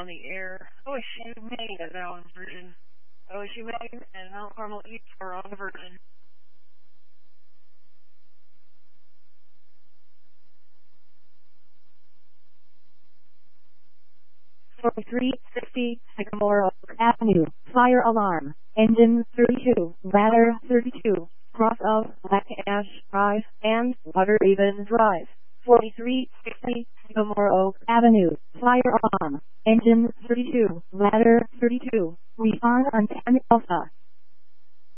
on the air. OSU, Maine is now on Virgin. OSU, Maine, and Mount Carmel East are on the Virgin. 4360 Sycamore Oak Avenue. Fire alarm. Engine 32. Ladder 32. Cross of Black Ash Drive and Water Even Drive. 4360 Sycamore Oak Avenue. Fire alarm. Engine 32. Ladder 32. Respond on 10 Alpha.